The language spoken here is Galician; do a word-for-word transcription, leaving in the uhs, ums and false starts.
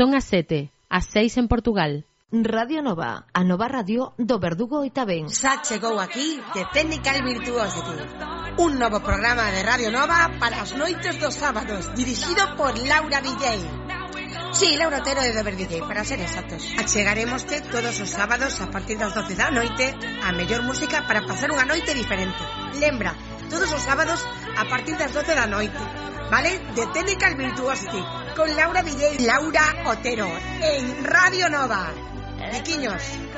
Son as sete, as seis en Portugal. Radio Nova, a nova radio do Verdugo e Tabén. Xa chegou aquí The Technical Virtuosity, un novo programa de Radio Nova para as noites dos sábados, dirixido por Laura Villei. Sí, Laura Otero de Dover D J, para ser exactos. Achegaremoste todos os sábados a partir das doce da noite a mellor música para pasar unha noite diferente. Lembra, todos os sábados a partir das doce da noite, vale? The Technical Virtuosity, con Laura Villei, Laura Otero, en Radio Nova. Riquiños.